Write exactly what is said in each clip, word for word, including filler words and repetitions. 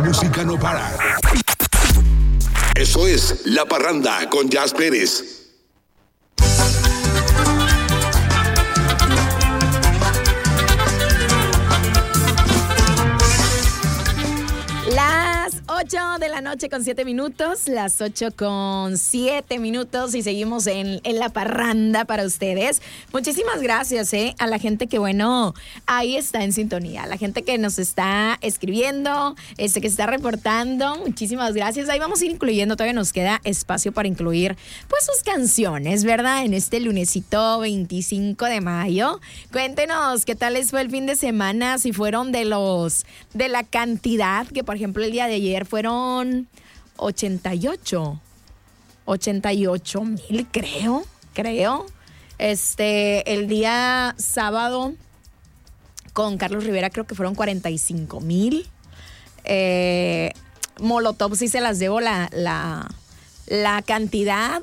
música no para. Eso es La Parranda con Jazz Pérez. ocho de la noche con siete minutos, las ocho con siete minutos y seguimos en, en La Parranda para ustedes. Muchísimas gracias eh, a la gente que, bueno, ahí está en sintonía, a la gente que nos está escribiendo, este, que está reportando, muchísimas gracias. Ahí vamos a ir incluyendo, todavía nos queda espacio para incluir pues sus canciones, ¿verdad? En este lunesito veinticinco de mayo. Cuéntenos qué tal les fue el fin de semana, si fueron de los, de la cantidad que, por ejemplo, el día de ayer fueron ochenta y ocho mil, creo, creo. Este, el día sábado con Carlos Rivera creo que fueron cuarenta y cinco mil. Eh, Molotov sí se las debo la, la, la cantidad,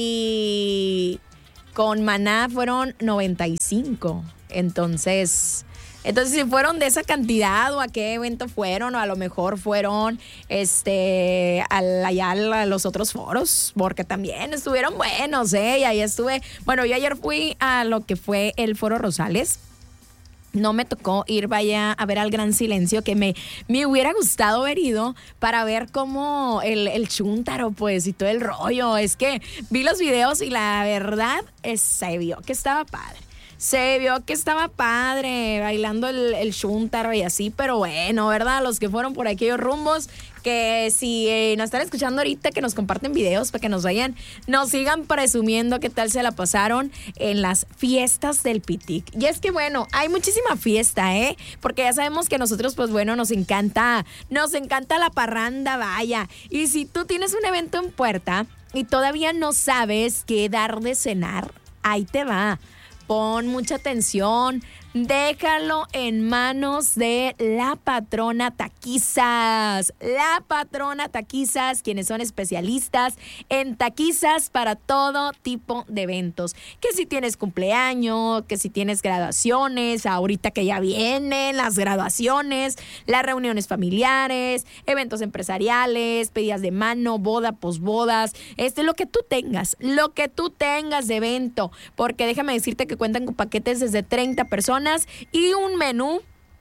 y con Maná fueron noventa y cinco. Entonces... Entonces, si fueron de esa cantidad o a qué evento fueron, o a lo mejor fueron este, al, allá a los otros foros, porque también estuvieron buenos, ¿eh? Y ahí estuve, bueno, yo ayer fui a lo que fue el Foro Rosales. No me tocó ir, vaya, a ver al Gran Silencio, que me, me hubiera gustado haber ido para ver cómo el, el chúntaro, pues, y todo el rollo. Es que vi los videos y la verdad es, se vio que estaba padre. Se vio que estaba padre bailando el, el chúntaro y así, pero bueno, ¿verdad? Los que fueron por aquellos rumbos, que si eh, nos están escuchando ahorita, que nos comparten videos para que nos vayan, nos sigan presumiendo qué tal se la pasaron en las fiestas del Pitic. Y es que bueno, hay muchísima fiesta, ¿eh? Porque ya sabemos que nosotros, pues bueno, nos encanta, nos encanta la parranda, vaya. Y si tú tienes un evento en puerta y todavía no sabes qué dar de cenar, ahí te va. Pon mucha atención, déjalo en manos de La Patrona Taquizas. La Patrona Taquizas, quienes son especialistas en taquizas para todo tipo de eventos. Que si tienes cumpleaños, que si tienes graduaciones, ahorita que ya vienen las graduaciones, las reuniones familiares, eventos empresariales, pedidas de mano, boda, posbodas, este, lo que tú tengas, lo que tú tengas de evento, porque déjame decirte que cuentan con paquetes desde treinta personas y un menú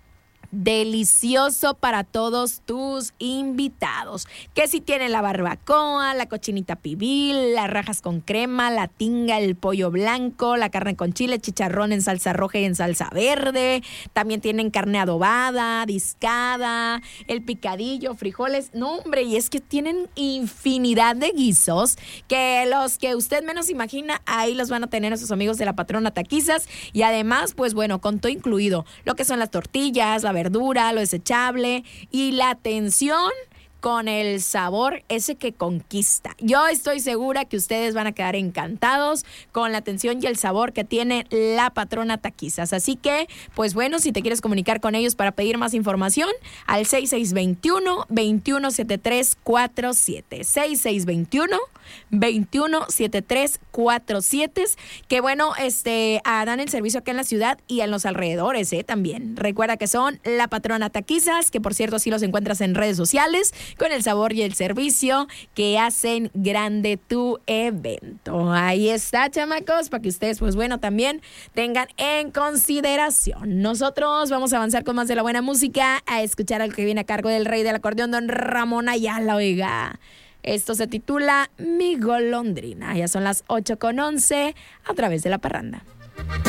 delicioso para todos tus invitados. Que si tienen la barbacoa, la cochinita pibil, las rajas con crema, la tinga, el pollo blanco, la carne con chile, chicharrón en salsa roja y en salsa verde. También tienen carne adobada, discada, el picadillo, frijoles. No, hombre, y es que tienen infinidad de guisos que los que usted menos imagina, ahí los van a tener a sus amigos de La Patrona Taquizas. Y además, pues bueno, con todo incluido, lo que son las tortillas, la verdura, lo desechable y la atención con el sabor ese que conquista. Yo estoy segura que ustedes van a quedar encantados con la atención y el sabor que tiene La Patrona Taquizas. Así que, pues bueno, si te quieres comunicar con ellos para pedir más información, al seis seis dos uno, dos uno siete tres cuatro siete. seis seis dos uno, dos uno siete tres cuatro siete. Que bueno, este, ah, dan el servicio acá en la ciudad y en los alrededores, eh, también. Recuerda que son La Patrona Taquizas, que por cierto, así los encuentras en redes sociales, con el sabor y el servicio que hacen grande tu evento. Ahí está, chamacos, para que ustedes, pues bueno, también tengan en consideración. Nosotros vamos a avanzar con más de la buena música, a escuchar al que viene a cargo del rey del acordeón, don Ramón Ayala, oiga. Esto se titula Mi Golondrina. Ya son las ocho con once a través de La Parranda.